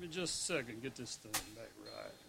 me just a second, get this thing back right.